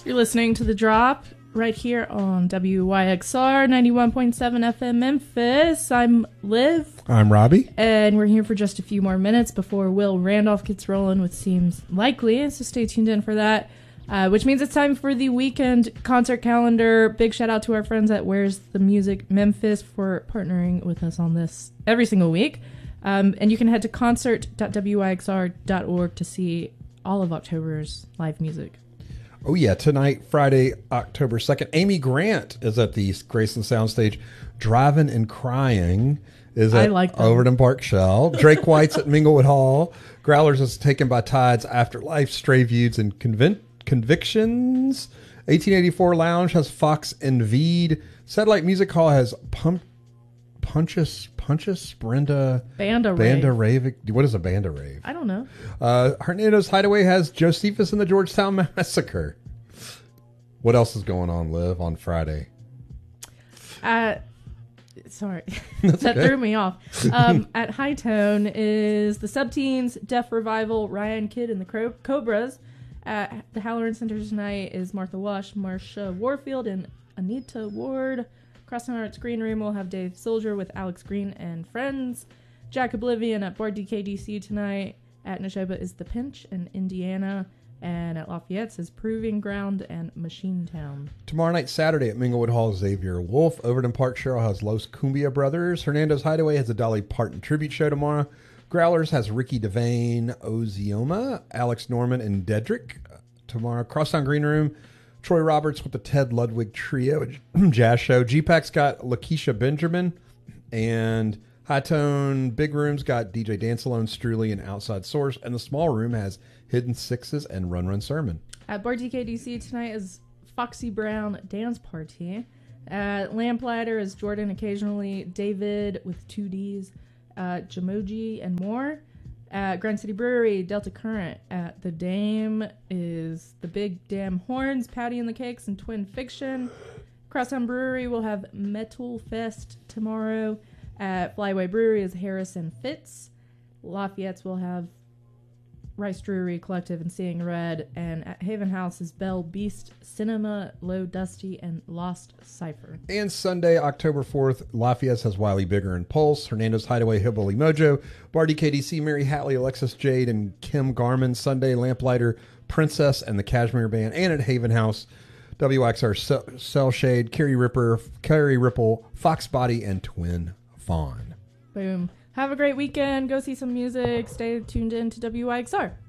You're listening to The Drop right here on WYXR 91.7 FM Memphis. I'm Liv. I'm Robbie. And we're here for just a few more minutes before Will Randolph gets rolling with Seems Likely. So stay tuned in for that. Which means it's time for the weekend concert calendar. Big shout out to our friends at Where's the Music Memphis for partnering with us on this every single week. And you can head to concert.wyxr.org to see all of October's live music. Oh, yeah. Tonight, Friday, October 2nd, Amy Grant is at the Graceland Soundstage. Driving and Crying is at Overton Park Shell. Drake White's at Minglewood Hall. Growlers is Taken by Tides, Afterlife, Stray Views, and Convictions. 1884 Lounge has Fox and Veed. Satellite Music Hall has Punchus, Banda Rave. What is a Banda Rave? I don't know. Hernando's Hideaway has Josephus and the Georgetown Massacre. What else is going on, Liv, on Friday? Sorry. That threw me off. At High Tone is the Subteens, Deaf Revival, Ryan Kidd and the Cobras. At the Halloran Center tonight is Martha Wash, Marsha Warfield, and Anita Ward. Crossing Arts Green Room will have Dave Soldier with Alex Green and friends. Jack Oblivion at Bar DKDC tonight. At Neshoba is The Pinch and Indiana. And at Lafayette's is Proving Ground and Machine Town. Tomorrow night, Saturday, at Minglewood Hall, Xavier Wolf. Overton Park Cheryl has Los Cumbia Brothers. Hernando's Hideaway has a Dolly Parton tribute show tomorrow. Growlers has Ricky Devane, Ozioma, Alex Norman, and Dedrick. Tomorrow, Crosstown Green Room, Troy Roberts with the Ted Ludwig Trio jazz show. GPAC's got Lakeisha Benjamin, and High Tone Big Room's got DJ Dance Alone, Struley, and Outside Source, and the small room has Hidden Sixes and Run Run Sermon. At Bar DKDC tonight is Foxy Brown Dance Party. At Lamplighter is Jordan Occasionally, David with 2Ds, Jamoji, and more. At Grand City Brewery, Delta Current. At The Dame is The Big Damn Horns, Patty and the Cakes, and Twin Fiction. Crosstown Brewery will have Metal Fest tomorrow. At Flyway Brewery is Harris and Fitz. Lafayette's will have Rice Brewery Collective and Seeing Red. And at Haven House is Bell Beast, Cinema, Low Dusty, and Lost Cipher. And Sunday, October 4th, Lafayette's has Wiley Bigger and Pulse. Hernando's Hideaway, Hillbilly Mojo. Bar DKDC, Mary Hatley, Alexis Jade, and Kim Garman. Sunday, Lamplighter, Princess, and the Cashmere Band. And at Haven House, WXR Cell Shade, Carrie Ripple, Fox Body, and Twin Fawn. Boom. Have a great weekend. Go see some music. Stay tuned in to WYXR.